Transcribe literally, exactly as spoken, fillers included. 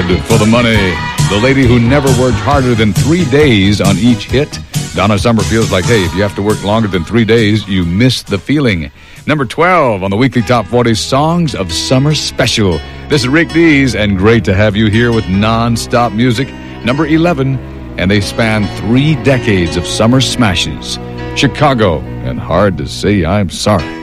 hard for the money. The lady who never worked harder than three days on each hit. Donna Summer feels like, hey, if you have to work longer than three days, you miss the feeling. Number twelve on the weekly Top forty Songs of Summer Special. This is Rick Dees, and great to have you here with non-stop music. Number eleven, and they span three decades of summer smashes. Chicago, and Hard to Say I'm Sorry.